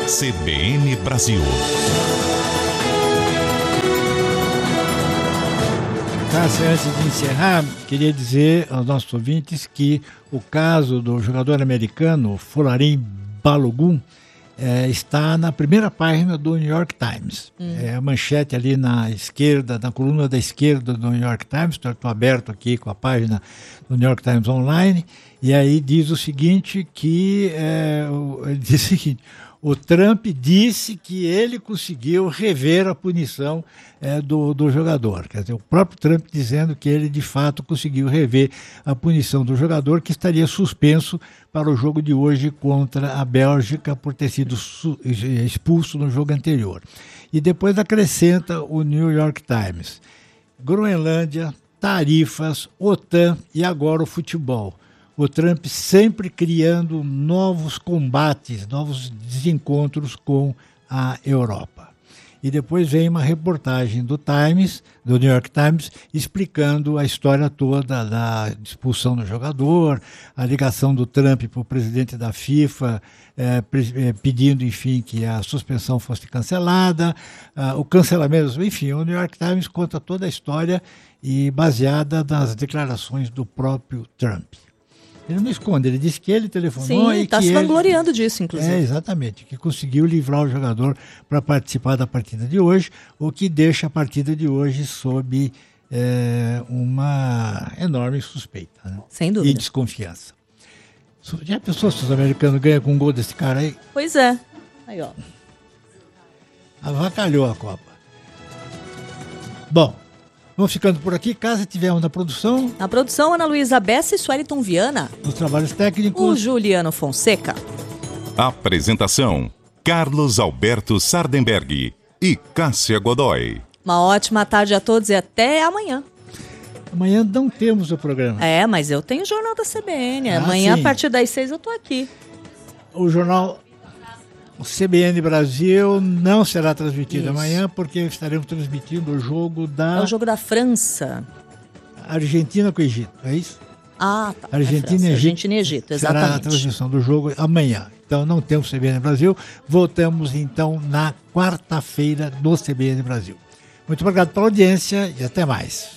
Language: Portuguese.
CBN Brasil. Cássia, antes de encerrar, queria dizer aos nossos ouvintes que o caso do jogador americano Folarin Balogun está na primeira página do New York Times. É a manchete ali na esquerda, na coluna da esquerda do New York Times. Estou aberto aqui com a página do New York Times Online, e aí diz o seguinte, ele diz o seguinte: o Trump disse que ele conseguiu rever a punição do jogador. Quer dizer, o próprio Trump dizendo que ele, de fato, conseguiu rever a punição do jogador, que estaria suspenso para o jogo de hoje contra a Bélgica por ter sido expulso no jogo anterior. E depois acrescenta o New York Times: Groenlândia, tarifas, OTAN e agora o futebol. O Trump sempre criando novos combates, novos desencontros com a Europa. E depois vem uma reportagem do New York Times, explicando a história toda da expulsão do jogador, a ligação do Trump para o presidente da FIFA, pedindo, enfim, que a suspensão fosse cancelada, o cancelamento, enfim, o New York Times conta toda a história e baseada nas declarações do próprio Trump. Ele não esconde, ele disse que ele telefonou. Sim, está se vangloriando disso, inclusive. Exatamente, que conseguiu livrar o jogador para participar da partida de hoje, o que deixa a partida de hoje sob uma enorme suspeita, né? Sem dúvida. E desconfiança. Já pensou se os americanos ganham com um gol desse cara aí? Pois é. Aí, ó. Avacalhou a Copa. Bom, vamos ficando por aqui. Caso tivemos na produção. Na produção, Ana Luísa Bessa e Sueliton Viana. Nos trabalhos técnicos, o Juliano Fonseca. Apresentação: Carlos Alberto Sardenberg e Cássia Godoy. Uma ótima tarde a todos e até amanhã. Amanhã não temos o programa. Mas eu tenho o Jornal da CBN. Amanhã, sim, a partir das 6 eu tô aqui. O jornal CBN Brasil não será transmitido amanhã, porque estaremos transmitindo o jogo da... É o jogo da França. Argentina com o Egito, é isso? Ah, tá. Argentina e Egito, exatamente. Será a transmissão do jogo amanhã. Então não temos CBN Brasil. Voltamos então na quarta-feira do CBN Brasil. Muito obrigado pela audiência e até mais.